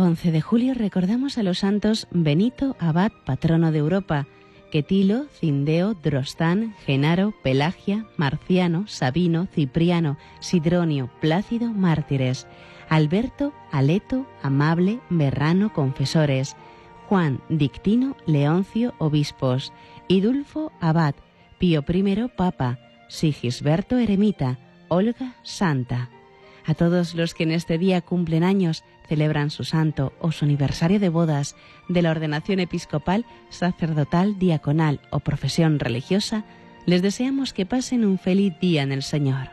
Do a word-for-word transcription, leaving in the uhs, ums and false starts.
once de julio recordamos a los santos Benito, abad, patrono de Europa, Quetilo, Cindeo, Drostán, Genaro, Pelagia, Marciano, Sabino, Cipriano, Sidronio, Plácido, mártires, Alberto, Aleto, Amable, Berrano, confesores, Juan, Dictino, Leoncio, obispos, Idulfo, abad, Pío I, papa, Sigisberto, eremita, Olga, santa. A todos los que en este día cumplen años, celebran su santo o su aniversario de bodas, de la ordenación episcopal, sacerdotal, diaconal o profesión religiosa, les deseamos que pasen un feliz día en el Señor.